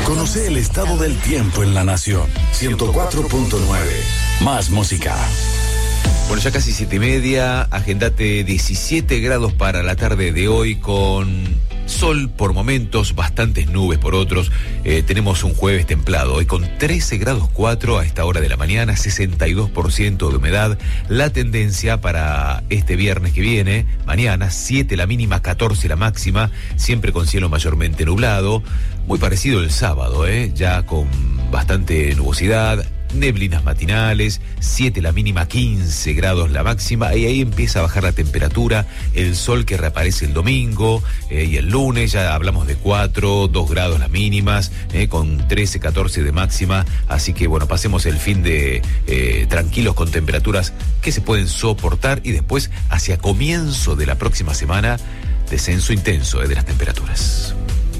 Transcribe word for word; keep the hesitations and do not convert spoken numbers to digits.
Conoce el estado del tiempo en la nación. ciento cuatro punto nueve. Más música. Bueno, ya casi siete y media. Agendate diecisiete grados para la tarde de hoy con sol por momentos, bastantes nubes por otros. Eh, tenemos un jueves templado hoy con trece grados cuatro a esta hora de la mañana, sesenta y dos por ciento de humedad. La tendencia para este viernes que viene, mañana, siete la mínima, catorce la máxima, siempre con cielo mayormente nublado. Muy parecido el sábado, ¿eh? Ya con bastante nubosidad. Neblinas matinales, siete la mínima, quince grados la máxima, y ahí empieza a bajar la temperatura, el sol que reaparece el domingo, eh, y el lunes ya hablamos de cuatro, dos grados las mínimas, eh, con trece, catorce de máxima, así que bueno, pasemos el fin de eh, tranquilos con temperaturas que se pueden soportar, y después hacia comienzo de la próxima semana, descenso intenso eh, de las temperaturas.